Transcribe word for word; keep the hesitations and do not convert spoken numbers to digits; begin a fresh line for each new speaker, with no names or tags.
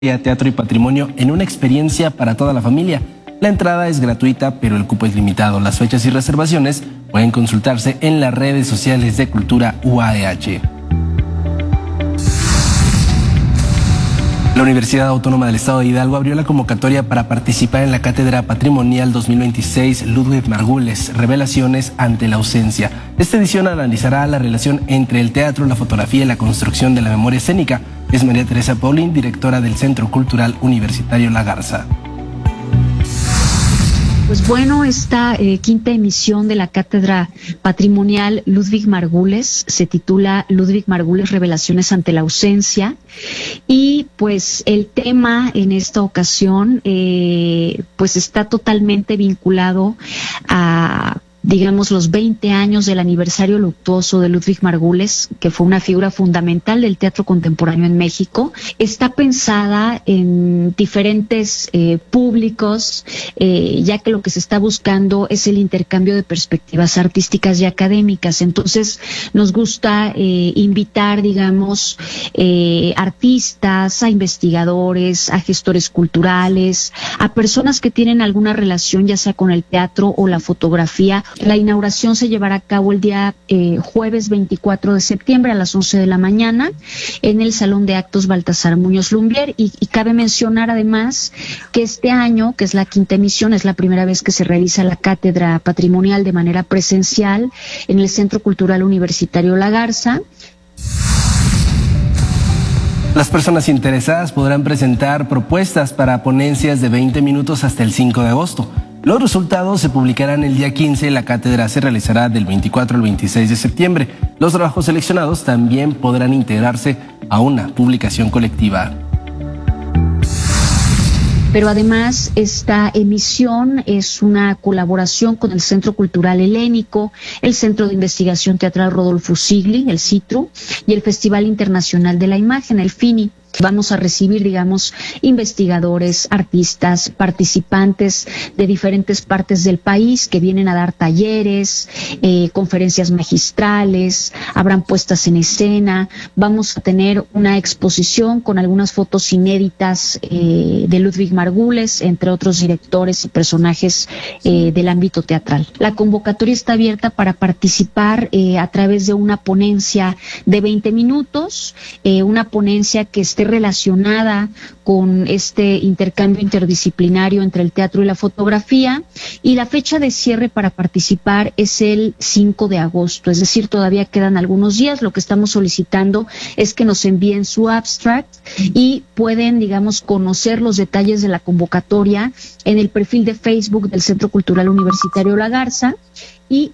Teatro y Patrimonio en una experiencia para toda la familia. La entrada es gratuita, pero el cupo es limitado. Las fechas y reservaciones pueden consultarse en las redes sociales de Cultura U A E H. La Universidad Autónoma del Estado de Hidalgo abrió la convocatoria para participar en la Cátedra Patrimonial dos mil veintiséis Ludwig Margules, Revelaciones ante la ausencia. Esta edición analizará la relación entre el teatro, la fotografía y la construcción de la memoria escénica. Es María Teresa Paulín, directora del Centro Cultural Universitario La Garza.
Pues bueno, esta eh, quinta emisión de la Cátedra Patrimonial Ludwig Margules se titula Ludwig Margules, Revelaciones ante la ausencia, y pues el tema en esta ocasión eh, pues está totalmente vinculado a, digamos, los veinte años del aniversario luctuoso de Ludwig Margules, que fue una figura fundamental del teatro contemporáneo en México. Está pensada en diferentes eh, públicos, eh, ya que lo que se está buscando es el intercambio de perspectivas artísticas y académicas. Entonces, nos gusta eh, invitar, digamos, eh, artistas, a investigadores, a gestores culturales, a personas que tienen alguna relación, ya sea con el teatro o la fotografía. La inauguración se llevará a cabo el día eh, jueves veinticuatro de septiembre a las once de la mañana en el Salón de Actos Baltasar Muñoz Lumbier, y, y cabe mencionar además que este año, que es la quinta emisión, es la primera vez que se realiza la Cátedra Patrimonial de manera presencial en el Centro Cultural Universitario La Garza.
Las personas interesadas podrán presentar propuestas para ponencias de veinte minutos hasta el cinco de agosto. Los resultados se publicarán el día quince y la cátedra se realizará del veinticuatro al veintiséis de septiembre. Los trabajos seleccionados también podrán integrarse a una publicación colectiva.
Pero además esta emisión es una colaboración con el Centro Cultural Helénico, el Centro de Investigación Teatral Rodolfo Sigli, el CITRU, y el Festival Internacional de la Imagen, el FINI. Vamos a recibir, digamos, investigadores, artistas, participantes de diferentes partes del país que vienen a dar talleres, eh, conferencias magistrales, habrán puestas en escena. Vamos a tener una exposición con algunas fotos inéditas eh, de Ludwig Margules, entre otros directores y personajes eh, del ámbito teatral. La convocatoria está abierta para participar eh, a través de una ponencia de veinte minutos, eh, una ponencia que esté relacionada con este intercambio interdisciplinario entre el teatro y la fotografía, y la fecha de cierre para participar es el cinco de agosto, es decir, todavía quedan algunos días. Lo que estamos solicitando es que nos envíen su abstract y pueden, digamos, conocer los detalles de la convocatoria en el perfil de Facebook del Centro Cultural Universitario La Garza, y